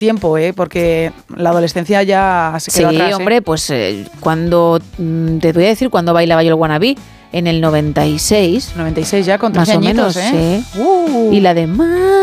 tiempo, porque la adolescencia ya se quedó atrás. Sí, hombre, pues cuando, te voy a decir, cuando bailaba yo el Wannabe, en el 96. 96 ya, con más 13 o menos, añitos, sí. Y la de